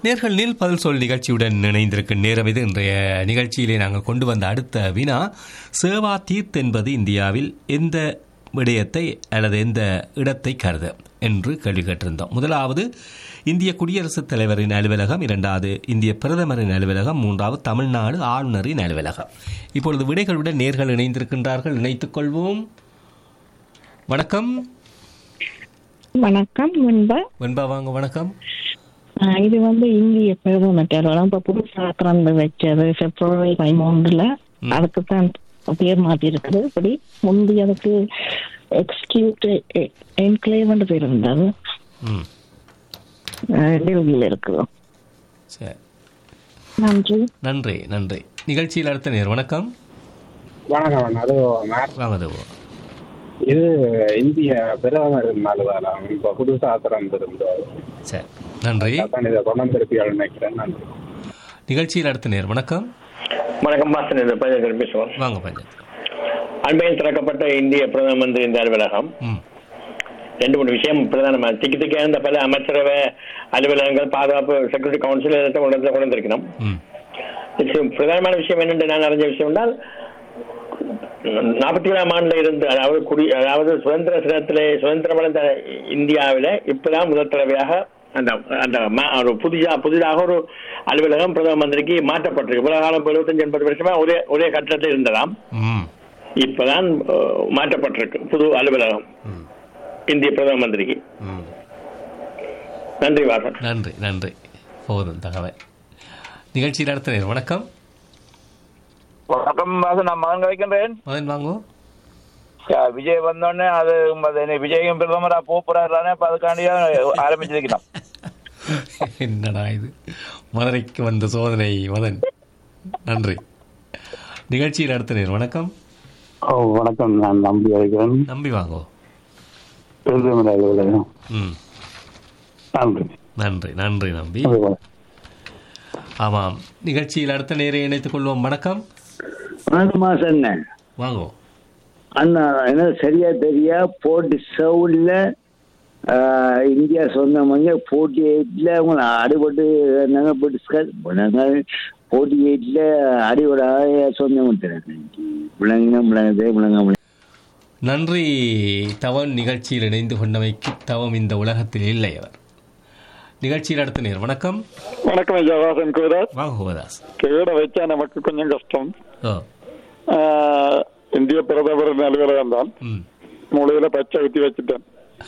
நேர்கள் நீல் பதில் சொல் நிகழ்ச்சியுடன் இணைந்திருக்கும் நேரம் இது. இன்றைய நிகழ்ச்சியிலே நாங்கள் கொண்டு வந்த அடுத்த வினா, சேவா தீர்த் என்பது இந்தியாவில் எந்த விடயத்தை அல்லது எந்த இடத்தை கருது என்று கேள்வி கேட்டிருந்தோம். முதலாவது இந்திய குடியரசுத் தலைவரின் அலுவலகம், இரண்டாவது இந்திய பிரதமரின் அலுவலகம், மூன்றாவது தமிழ்நாடு ஆளுநரின் அலுவலகம். இப்பொழுது விடைகளுடன் நேர்கள் இணைந்திருக்கின்றார்கள். இணைத்துக் கொள்வோம். வணக்கம். வணக்கம். வெண்பா வாங்க. வணக்கம். இது இந்திய பிரதமர் இப்ப புதுசா திறந்து வச்சது பிப்ரவரி 13 அதுக்குத்தான் பேர் மாத்தி இருக்குது. இப்படி முந்தி அதுக்கு எக்ஸிக்யூட்டிவ் என்க்ளேவ் பேர் இருந்தது. டெல்லியில் இருக்குது. நன்றி நன்றி நன்றி. நிகழ்ச்சியில் அடுத்த நேர். வணக்கம். வணக்கம். இது இந்திய பிரதமர் அலுவலகம் இப்ப புதுசா திறந்திருந்தது. சரி, நன்றி. நினைக்கிறேன். நன்றி. நிகழ்ச்சியில் அடுத்த நேர். வணக்கம். வணக்கம். பஞ்சாயத்து பேசுவோம். வாங்க பஞ்சாயத்து. அண்மையில் திறக்கப்பட்ட இந்திய பிரதம மந்திரி இந்த அலுவலகம் 2-3 விஷயம் பிரதானமாக திக்கா இருந்த பல அமைச்சரவை அலுவலகங்கள், பாதுகாப்பு, செக்யூரிட்டி கவுன்சில் கொண்டு வந்திருக்கணும். பிரதானமான விஷயம் என்னென்று நான் அறிஞ்ச விஷயம் என்றால், 47ஆம் ஆண்டுல இருந்து, அதாவது சுதந்திரமடைந்த இந்தியாவில இப்பதான் முதல் தடவையாக அந்த புதிதாக ஒரு அலுவலகம் பிரதம மந்திரிக்கு மாற்றப்பட்டிருக்கு. உலக காலம் 75-80 வருஷமா ஒரே கட்டத்தில் இருந்ததாம். இப்பதான் மாற்றப்பட்டிருக்கு புது அலுவலகம் இந்திய பிரதம மந்திரிக்கு. நன்றி வாசன். நன்றி நன்றி. போதும் தகவல். நிகழ்ச்சியில் அடுத்த நேரம். வணக்கம். வணக்கம் வாசன், நான் மகன் வைக்கின்றேன். மகன் வாங்கோ. விஜய் வந்தோடனே அது விஜயும் பிரதமரா போறானே, அதுக்காண்டியா ஆரம்பிச்சிருக்கலாம். என்னடா இது, மதுரைக்கு வந்த சோதனை மதன். நன்றி. நிகழ்ச்சியில் அடுத்த நேரம். வணக்கம். வணக்கம், நான் நம்பி வைக்கிறேன். நம்பி வாங்கோ. பிரதமர் அலுவலகம். நன்றி நன்றி நன்றி நம்பி. ஆமாம், நிகழ்ச்சியில் அடுத்த நேரம் இணைத்துக் கொள்வோம். வணக்கம். வாங்கோ. அண்ணா என்ன சரியா தெரியா 47 இந்தியா சொந்தவங்க 48 அவங்க அடிபட்டு 48 அடிபட சொந்தம். நன்றி தவன். நிகழ்ச்சியில் இணைந்து கொண்டமைக்கு தவம் இந்த உலகத்தில் இல்லை அவர். நிகழ்ச்சியில் அடுத்த நேர். வணக்கம். வணக்கம் ஐயா. வாசன் கோதாஸ். வாங்க கோதாஸ். கேட வச்சா நமக்கு கொஞ்சம் கஷ்டம். இந்திய பிரதமர் அலுவலகம் தான். மூளையில பச்சை ஊத்தி வச்சுட்டேன்.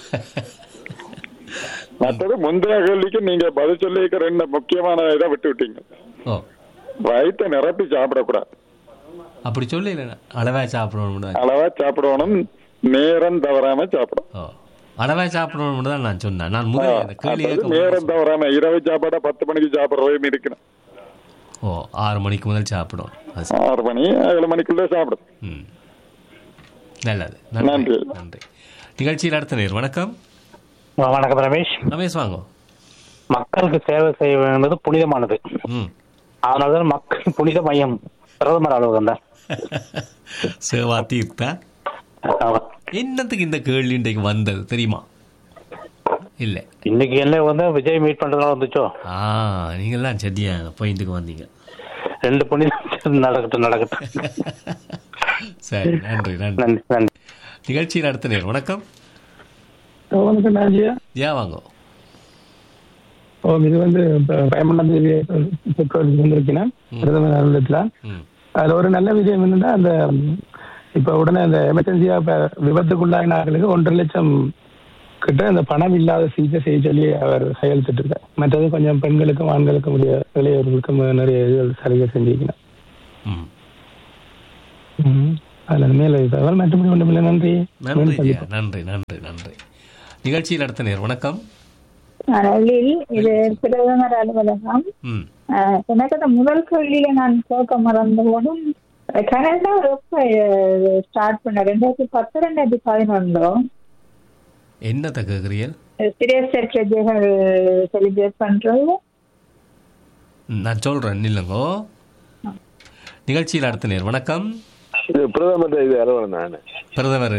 மற்றது முந்தைய கேள்விக்கு நீங்க பதில் சொல்லிக்க 2 முக்கியமான இதை விட்டு விட்டீங்க. வயிற்ற நிரப்பி சாப்பிடக்கூடாது. அப்படி சொல்லல, அளவா சாப்பிடணும். அளவா சாப்பிடணும், நேரம் தவறாம சாப்பிடும். அளவா சாப்பிடணும் தான் நான் சொன்னேன். நான் நேரம் தவறாம இரவு சாப்பாடா 10 மணிக்கு சாப்பிடுறதையும் இருக்கணும். 6 மணிக்கு முதல் சாப்பிடும். 6 மணி 7 மணிக்குள்ள சாப்பிடும். நல்லது. நன்றி நன்றி. நிகழ்ச்சியில் அடுத்த நேர். வணக்கம். வணக்கம் ரமேஷ். ரமேஷ் வாங்க. மக்களுக்கு சேவை செய்ய வேண்டியது புனிதமானது. அதனாலதான் மக்கள் புனித மையம் பிரதமர் அலுவலகம் தான். சேவா தீர்த்தா என்னத்துக்கு இந்த கேள்வி இன்றைக்கு வந்தது தெரியுமா? இல்ல, இன்னைக்கு என்ன விஜய் மீட் பண்றதுனால வந்துச்சோ. நீங்கெல்லாம் சரியா பாயிண்ட்டுக்கு வந்தீங்க. 2 புனிதம் நடக்கட்டும். சரி, நன்றி நன்றி நன்றி. நிகழ்ச்சியில் அடுத்த நேரம். வணக்கம். வாங்க. இது பயமண்டாந்தேவி வந்திருக்கேன் பிரதமர் அலுவலகத்துல. அதுல ஒரு நல்ல விஷயம் என்னன்னா, அந்த இப்ப உடனே அந்த எமர்ஜென்சியா விபத்துக்குள்ளாயினார்களுக்கு 1.5 லட்சம் கிட்ட அந்த பணம் இல்லாத சிகிச்சை செய்ய சொல்லி அவர் கையெழுத்திட்டு இருக்கார். மற்றது கொஞ்சம் பெண்களுக்கும் ஆண்களுக்கும் இளையவர்களுக்கும் நிறைய சலுகை செஞ்சிருக்கணும். அதுல மேல தகவல் மற்றபடி ஒன்றுமில்லை. நன்றி நன்றி நன்றி நன்றி. நிகழ்ச்சியில் அடுத்த நேர். வணக்கம். இது பிரதமர் அலுவலகம். எனக்கு முதல் கேள்வியில நான் கேட்க மறந்த போதும் கனடா எப்ப ஸ்டார்ட் பண்ண 2010 2011 என்னத்தை கேக்குறீர்கள்? செலிப்ரேட் பண்றது நான் சொல்றேன் இல்லைங்கோ. நிகழ்ச்சியில் அடுத்த நேர். வணக்கம். பிரதமர் அலுவலகம். பிரதமர்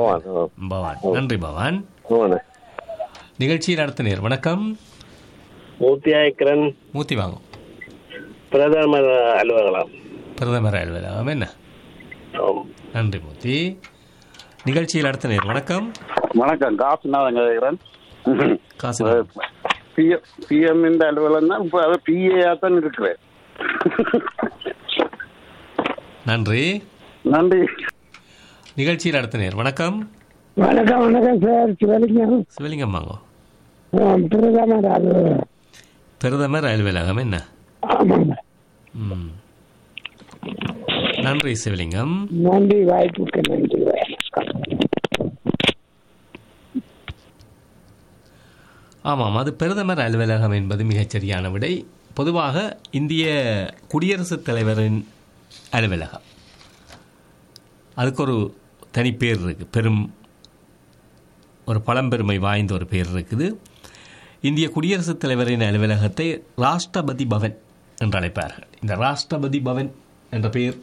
அலுவலகம். பவான். நன்றி பவான். நிகழ்ச்சியில் அடுத்த நேர். வணக்கம். மூர்த்தியாயக்கரன் மூர்த்தி வாங்கும் பிரதமர் அலுவலகம். பிரதமர் அலுவலகம் என்ன? நன்றி மூர்த்தி. நிகழ்ச்சியில் அடுத்த நேரம். வணக்கம். வணக்கம். காசுநாதன் கேட்கிறேன். காசு பிஎம் இந்த அலுவலகம் தான் இப்போ அது பிஏயா தான் இருக்கிறேன். நன்றி. நன்றி. நிகழ்ச்சியில் அடுத்த நேரம். வணக்கம். வணக்கம். வணக்கம் சார். சிவலிங்கம். சிவலிங்கம் வாங்க. பிரதமர் அலுவலகம். பிரதமர் அலுவலகம் என்ன? ஆமாங்க. நன்றி சிவலிங்கம். நன்றி, வாய்ப்புக்கு நன்றி. ஆமாம், அது பிரதமர் அலுவலகம் என்பது மிகச்சரியான விடை. பொதுவாக இந்திய குடியரசுத் தலைவரின் அலுவலகம், அதுக்கு ஒரு தனி பேர் இருக்குது, பெரும் ஒரு பழம்பெருமை வாய்ந்த ஒரு பேர் இருக்குது. இந்திய குடியரசுத் தலைவரின் அலுவலகத்தை ராஷ்டிரபதி பவன் என்று அழைப்பார்கள். இந்த ராஷ்டிரபதி பவன் என்ற பெயர்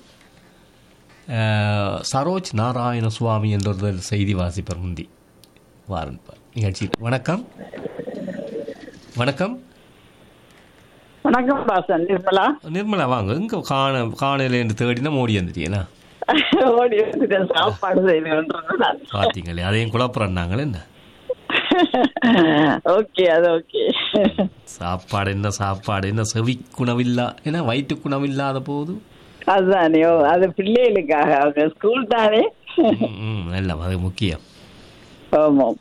சரோஜ் நாராயண சுவாமி என்ற ஒரு செய்தி வாசிப்பர் முந்தி வாரன்பார் நிகழ்ச்சி. வணக்கம். வணக்கம். வணக்கம் பாசன். நிர்மலா. நிர்மலா வாங்க. இங்கே காணல என்று தேடினா ஓடி வந்துட்டீங்களா? ஓடி வந்துட்டேன். சாப்பாடு செய்யணுன்றது பார்த்தீங்களே, அதையும் குழப்பறாங்களே என்ன? ஓகே, அது ஓகே. சாப்பாடு என்ன செவிக்குணவில்லா, ஏன்னா வயிற்றுக்குணவில்லாத போது அதுதானே. அது பிள்ளைகளுக்காக, அவங்க ஸ்கூல் தானே. எல்லாம் அது முக்கியம். ஆமாம்.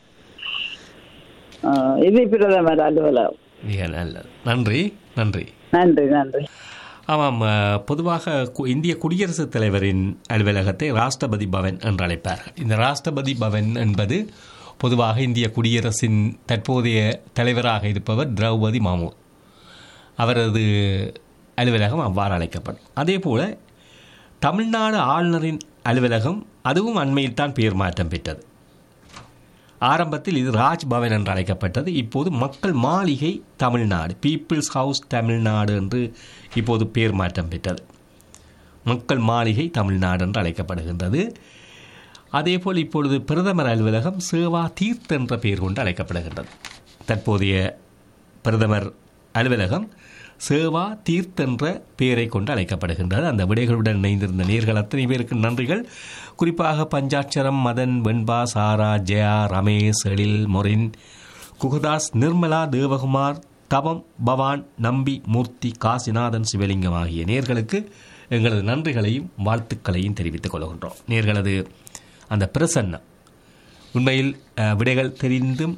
இது பிரதமர் அலுவலகம். மிக நல்லது. நன்றி. நன்றி. நன்றி. நன்றி. ஆமாம், பொதுவாக இந்திய குடியரசுத் தலைவரின் அலுவலகத்தை ராஷ்டிரபதி பவன் என்று அழைப்பார்கள். இந்த ராஷ்டிரபதி பவன் என்பது பொதுவாக இந்திய குடியரசின் தற்போதைய தலைவராக இருப்பவர் திரௌபதி முர்மு, அவரது அலுவலகம் அவ்வாறு அழைக்கப்படும். அதே போல் தமிழ்நாடு ஆளுநரின் அலுவலகம் அதுவும் அண்மையில் தான் பெயர் மாற்றம் பெற்றது. ஆரம்பத்தில் இது ராஜ்பவன் என்று அழைக்கப்பட்டது. இப்போது மக்கள் மாளிகை தமிழ்நாடு, பீப்புள்ஸ் ஹவுஸ் தமிழ்நாடு என்று இப்போது பெயர் மாற்றம் பெற்றது. மக்கள் மாளிகை தமிழ்நாடு என்று அழைக்கப்படுகின்றது. அதேபோல் இப்பொழுது பிரதமர் அலுவலகம் சேவா தீர்த் என்ற பெயர் கொண்டு அழைக்கப்படுகின்றது. தற்போதைய பிரதமர் அலுவலகம் சேவா தீர்த் என்ற பெயரை கொண்டு அழைக்கப்படுகின்றது. அந்த விடைகளுடன் இணைந்திருந்த நேர்கள் அத்தனை பேருக்கு நன்றிகள். குறிப்பாக பஞ்சாட்சரம், மதன், வெண்பா, சாரா, ஜெயா, ரமேஷ், எழில், மொரின், குகதாஸ், நிர்மலா, தேவகுமார், தவம், பவான், நம்பி, மூர்த்தி, காசிநாதன், சிவலிங்கம் ஆகிய நேர்களுக்கு எங்களது நன்றிகளையும் வாழ்த்துக்களையும் தெரிவித்துக் கொள்கின்றோம். நேர்களது அந்த பிரசன்னம், உண்மையில் விடைகள் தெரிந்தும்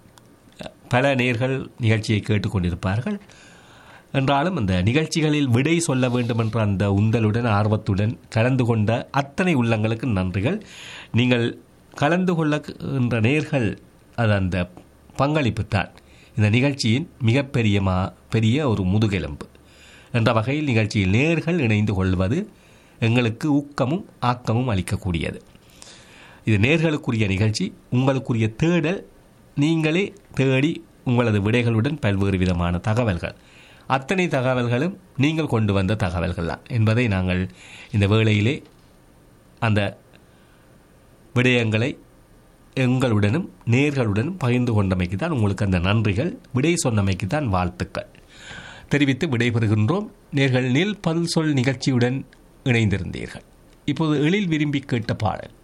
பல நேர்கள் நிகழ்ச்சியை கேட்டுக்கொண்டிருப்பார்கள் என்றாலும் அந்த நிகழ்ச்சிகளில் விடை சொல்ல வேண்டும் என்ற அந்த உந்தலுடன் ஆர்வத்துடன் கலந்து கொண்ட அத்தனை உள்ளங்களுக்கு நன்றிகள். நீங்கள் கலந்து கொள்ளுகின்ற நேர்கள் அது அந்த பங்களிப்பு தான் இந்த நிகழ்ச்சியின் மிகப்பெரிய ஒரு முதுகெலும்பு என்ற வகையில் நிகழ்ச்சியில் நேர்கள் இணைந்து கொள்வது எங்களுக்கு ஊக்கமும் ஆக்கமும் அளிக்கக்கூடியது. இது நேர்களுக்குரிய நிகழ்ச்சி, உங்களுக்குரிய தேடல், நீங்களே தேடி உங்களது விடைகளுடன் பல்வேறு விதமான தகவல்கள், அத்தனை தகவல்களும் நீங்கள் கொண்டு வந்த தகவல்கள் தான் என்பதை நாங்கள் இந்த வேளையிலே அந்த விடயங்களை எங்களுடனும் நேர்களுடனும் பகிர்ந்து கொண்டமைக்கு தான் உங்களுக்கு அந்த நன்றிகள், விடை சொன்னமைக்கு தான் வாழ்த்துக்கள் தெரிவித்து விடைபெறுகின்றோம். நேர்கள் நில் பதில் சொல் நிகழ்ச்சியுடன் இணைந்திருந்தீர்கள். இப்போது எழில் விரும்பி கேட்ட பாடல்